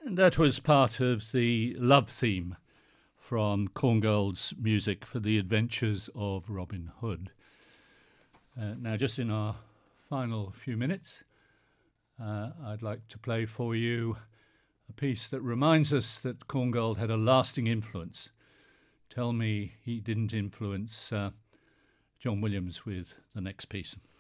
That was part of the love theme from Korngold's music for the adventures of Robin Hood. Now, just in our final few minutes, I'd like to play for you a piece that reminds us that Korngold had a lasting influence. Tell me he didn't influence John Williams with the next piece.